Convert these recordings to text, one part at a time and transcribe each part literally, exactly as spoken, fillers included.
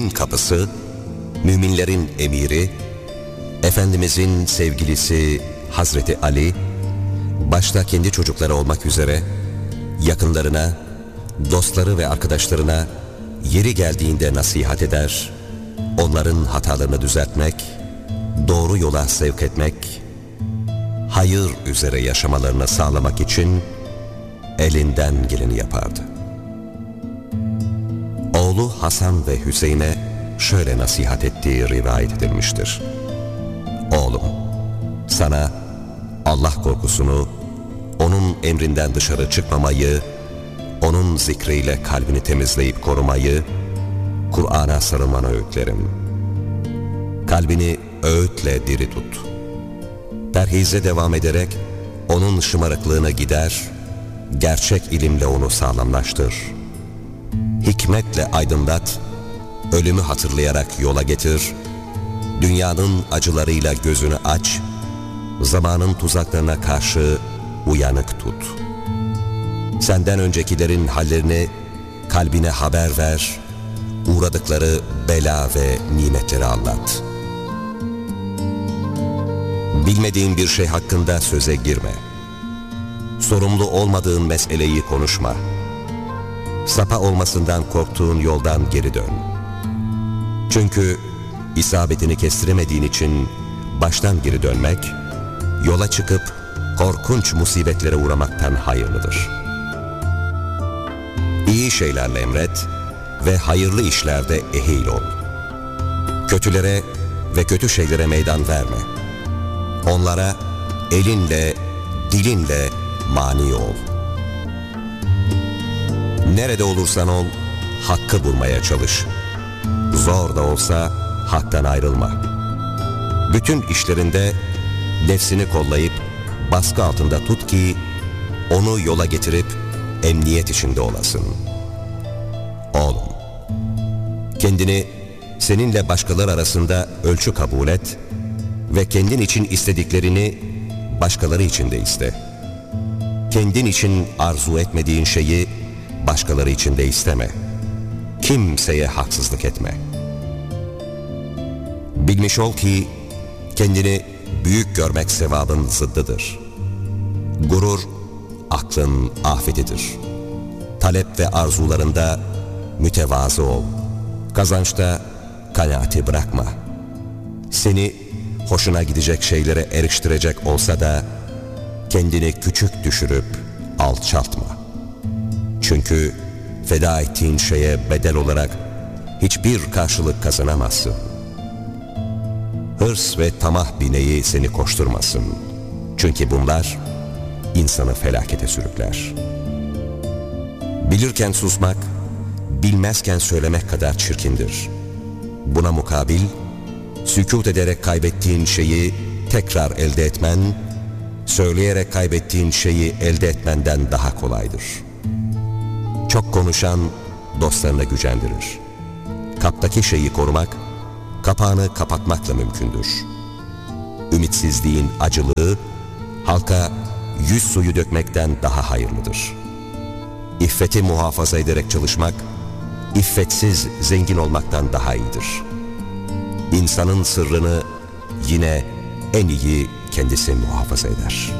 müminin kapısı, müminlerin emiri, Efendimizin sevgilisi Hazreti Ali, başta kendi çocukları olmak üzere, yakınlarına, dostları ve arkadaşlarına yeri geldiğinde nasihat eder, onların hatalarını düzeltmek, doğru yola sevk etmek, hayır üzere yaşamalarını sağlamak için elinden geleni yapardı. Oğlu Hasan ve Hüseyin'e şöyle nasihat ettiği rivayet edilmiştir. Oğlum, sana Allah korkusunu, onun emrinden dışarı çıkmamayı, onun zikriyle kalbini temizleyip korumayı, Kur'an'a sarılmanı öğütlerim. Kalbini öğütle diri tut. Perhize devam ederek onun şımarıklığını gider, gerçek ilimle onu sağlamlaştır. Hikmetle aydınlat, ölümü hatırlayarak yola getir, dünyanın acılarıyla gözünü aç, zamanın tuzaklarına karşı uyanık tut. Senden öncekilerin hallerini kalbine haber ver, uğradıkları bela ve nimetleri anlat. Bilmediğin bir şey hakkında söze girme. Sorumlu olmadığın meseleyi konuşma. Sapa olmasından korktuğun yoldan geri dön. Çünkü isabetini kestiremediğin için baştan geri dönmek, yola çıkıp korkunç musibetlere uğramaktan hayırlıdır. İyi şeylerle emret ve hayırlı işlerde ehil ol. Kötülere ve kötü şeylere meydan verme. Onlara elinle, dilinle mani ol. Nerede olursan ol, hakkı bulmaya çalış. Zor da olsa haktan ayrılma. Bütün işlerinde nefsini kollayıp baskı altında tut ki onu yola getirip emniyet içinde olasın. Oğlum, kendini seninle başkaları arasında ölçü kabul et ve kendin için istediklerini başkaları için de iste. Kendin için arzu etmediğin şeyi başkaları için de isteme. Kimseye haksızlık etme. Bilmiş ol ki kendini büyük görmek sevabın zıddıdır. Gurur, aklın afetidir. Talep ve arzularında mütevazı ol. Kazançta kanaati bırakma. Seni hoşuna gidecek şeylere eriştirecek olsa da kendini küçük düşürüp alçaltma. Çünkü feda ettiğin şeye bedel olarak hiçbir karşılık kazanamazsın. Hırs ve tamah bineği seni koşturmasın. Çünkü bunlar insanı felakete sürükler. Bilirken susmak, bilmezken söylemek kadar çirkindir. Buna mukabil, sükût ederek kaybettiğin şeyi tekrar elde etmen, söyleyerek kaybettiğin şeyi elde etmenden daha kolaydır. Çok konuşan dostlarına gücendirir. Kaptaki şeyi korumak, kapağını kapatmakla mümkündür. Ümitsizliğin acılığı, halka yüz suyu dökmekten daha hayırlıdır. İffeti muhafaza ederek çalışmak, iffetsiz zengin olmaktan daha iyidir. İnsanın sırrını yine en iyi kendisi muhafaza eder.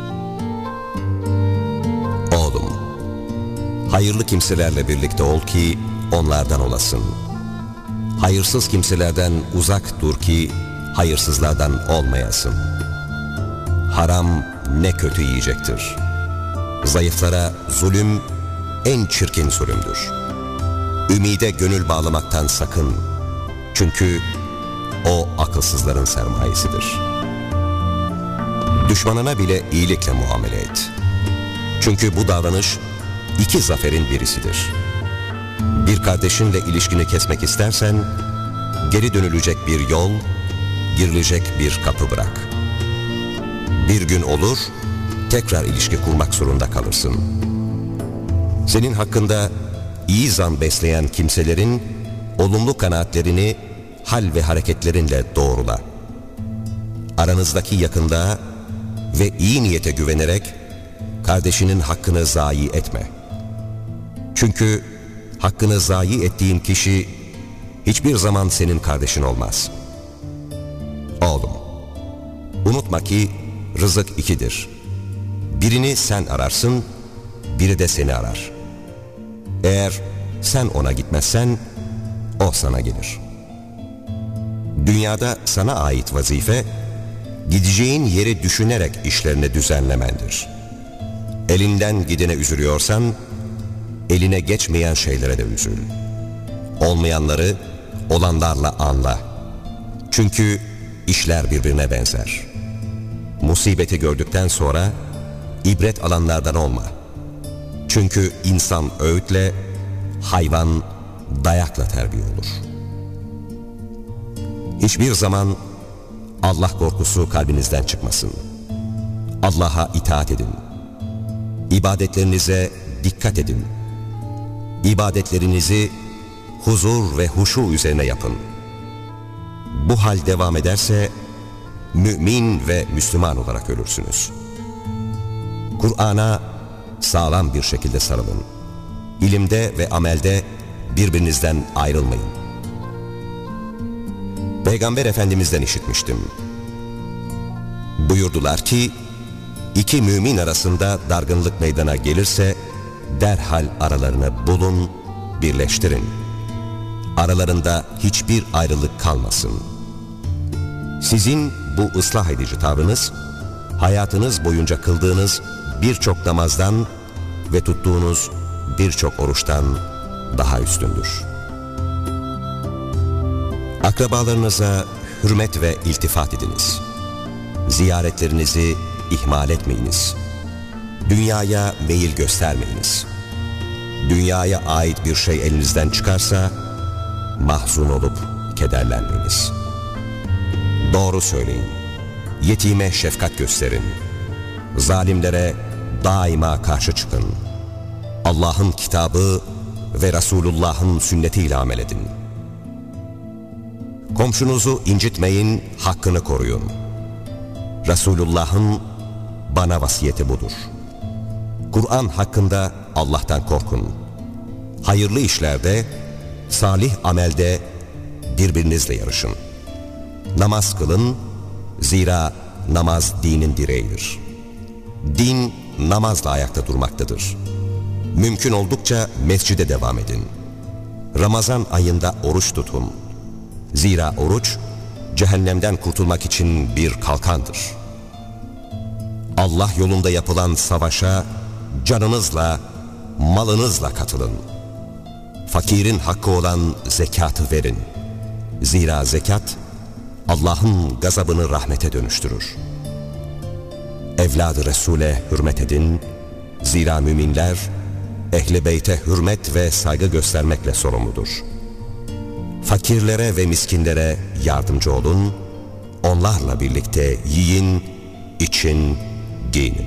Oğlum, hayırlı kimselerle birlikte ol ki onlardan olasın. Hayırsız kimselerden uzak dur ki hayırsızlardan olmayasın. Haram ne kötü yiyecektir. Zayıflara zulüm en çirkin zulümdür. Ümide gönül bağlamaktan sakın. Çünkü o akılsızların sermayesidir. Düşmanına bile iyilikle muamele et. Çünkü bu davranış iki zaferin birisidir. Bir kardeşinle ilişkini kesmek istersen, geri dönülecek bir yol, girilecek bir kapı bırak. Bir gün olur, tekrar ilişki kurmak zorunda kalırsın. Senin hakkında iyi zan besleyen kimselerin olumlu kanaatlerini hal ve hareketlerinle doğrula. Aranızdaki yakınlığa ve iyi niyete güvenerek kardeşinin hakkını zayi etme. Çünkü hakkını zayi ettiğin kişi hiçbir zaman senin kardeşin olmaz. Oğlum, unutma ki rızık ikidir. Birini sen ararsın, biri de seni arar. Eğer sen ona gitmezsen, o sana gelir. Dünyada sana ait vazife, gideceğin yeri düşünerek işlerini düzenlemendir. Elinden gidene üzülüyorsan, eline geçmeyen şeylere de üzül. Olmayanları olanlarla anla. Çünkü işler birbirine benzer. Musibeti gördükten sonra ibret alanlardan olma. Çünkü insan öğütle, hayvan dayakla terbiye olur. Hiçbir zaman Allah korkusu kalbinizden çıkmasın. Allah'a itaat edin. İbadetlerinize dikkat edin. İbadetlerinizi huzur ve huşu üzerine yapın. Bu hal devam ederse mümin ve Müslüman olarak ölürsünüz. Kur'an'a sağlam bir şekilde sarılın. İlimde ve amelde birbirinizden ayrılmayın. Peygamber Efendimiz'den işitmiştim. Buyurdular ki, iki mümin arasında dargınlık meydana gelirse, derhal aralarını bulun, birleştirin. Aralarında hiçbir ayrılık kalmasın. Sizin bu ıslah edici tavrınız, hayatınız boyunca kıldığınız birçok namazdan ve tuttuğunuz birçok oruçtan daha üstündür. Akrabalarınıza hürmet ve iltifat ediniz. Ziyaretlerinizi ihmal etmeyiniz. Dünyaya meyil göstermeyiniz. Dünyaya ait bir şey elinizden çıkarsa, mahzun olup kederlenmeyiniz. Doğru söyleyin. Yetime şefkat gösterin. Zalimlere daima karşı çıkın. Allah'ın kitabı ve Resulullah'ın sünnetiyle amel edin. Komşunuzu incitmeyin, hakkını koruyun. Resulullah'ın bana vasiyeti budur. Kur'an hakkında Allah'tan korkun. Hayırlı işlerde, salih amelde birbirinizle yarışın. Namaz kılın, zira namaz dinin direğidir. Din namazla ayakta durmaktadır. Mümkün oldukça mescide devam edin. Ramazan ayında oruç tutun. Zira oruç, cehennemden kurtulmak için bir kalkandır. Allah yolunda yapılan savaşa canınızla, malınızla katılın. Fakirin hakkı olan zekatı verin. Zira zekat, Allah'ın gazabını rahmete dönüştürür. Evladı Resul'e hürmet edin. Zira müminler, Ehl-i Beyt'e hürmet ve saygı göstermekle sorumludur. Fakirlere ve miskinlere yardımcı olun. Onlarla birlikte yiyin, için, giyinin.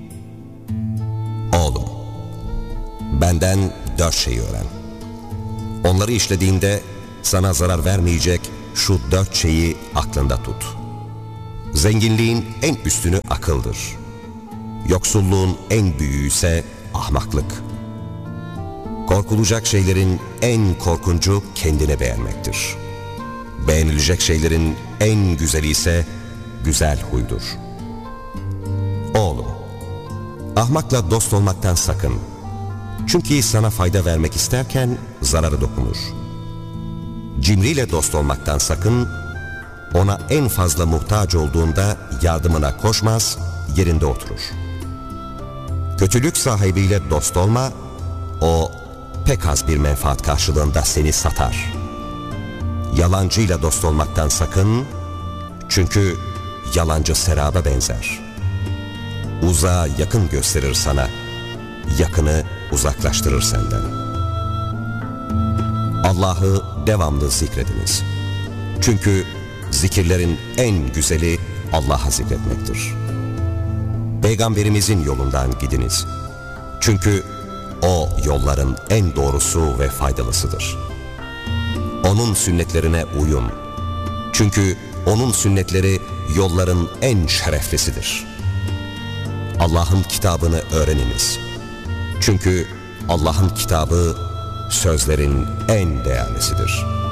Oğlum, benden dört şeyi öğren. Onları işlediğinde sana zarar vermeyecek şu dört şeyi aklında tut. Zenginliğin en üstünü akıldır. Yoksulluğun en büyüğü ise ahmaklık. Korkulacak şeylerin en korkuncu kendini beğenmektir. Beğenilecek şeylerin en güzeli ise güzel huydur. Oğlum, ahmakla dost olmaktan sakın. Çünkü sana fayda vermek isterken zararı dokunur. Cimriyle dost olmaktan sakın. Ona en fazla muhtaç olduğunda yardımına koşmaz, yerinde oturur. Kötülük sahibiyle dost olma, o pek az bir menfaat karşılığında seni satar. Yalancıyla dost olmaktan sakın, çünkü yalancı seraba benzer. Uzağa yakın gösterir sana, yakını uzaklaştırır senden. Allah'ı devamlı zikrediniz. Çünkü zikirlerin en güzeli Allah'a zikretmektir. Peygamberimizin yolundan gidiniz. Çünkü o yolların en doğrusu ve faydalısıdır. Onun sünnetlerine uyun. Çünkü onun sünnetleri yolların en şereflisidir. Allah'ın kitabını öğreniniz. Çünkü Allah'ın kitabı sözlerin en değerlisidir.